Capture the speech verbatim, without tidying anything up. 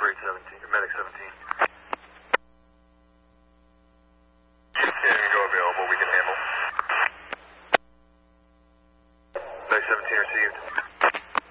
Operator seventeen, or Medic seventeen. Can go available, we can handle. Medic seventeen received.